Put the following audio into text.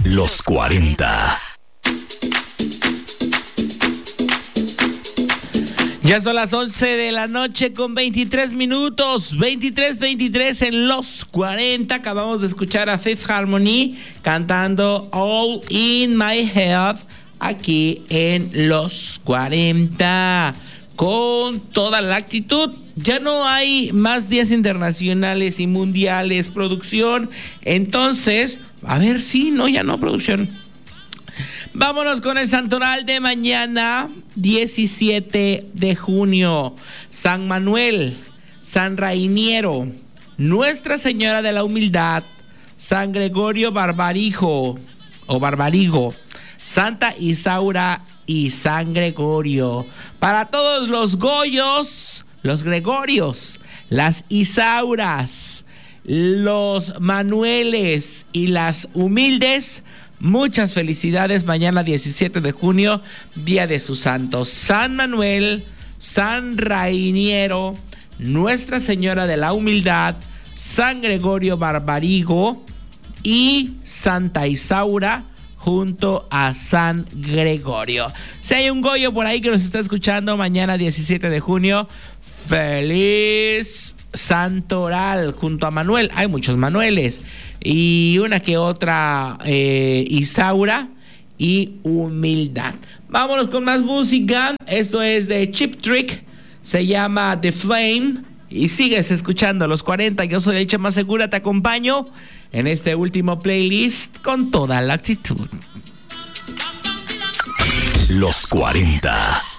Los 40. Ya son las 11 de la noche con 23 minutos, 23 en Los 40. Acabamos de escuchar a Fifth Harmony cantando All in My Head aquí en Los 40. Con toda la actitud. Ya no hay más días internacionales y mundiales, producción. Entonces, a ver, sí, no, ya no, producción. Vámonos con el santoral de mañana, 17 de junio. San Manuel, San Rainiero, Nuestra Señora de la Humildad, San Gregorio Barbarigo, Santa Isaura y San Gregorio. Para todos los Goyos, los Gregorios, las Isauras, los Manueles y las Humildes, muchas felicidades. Mañana 17 de junio, día de sus santos. San Manuel, San Rainiero, Nuestra Señora de la Humildad, San Gregorio Barbarigo y Santa Isaura junto a San Gregorio. Si hay un Goyo por ahí que nos está escuchando, mañana 17 de junio, feliz santoral junto a Manuel. Hay muchos Manueles y una que otra Isaura y Humildad. Vámonos con más música. Esto es de Cheap Trick, se llama The Flame y sigues escuchando Los 40. Yo soy el Chema Segura, te acompaño en este último playlist con toda la actitud. Los 40.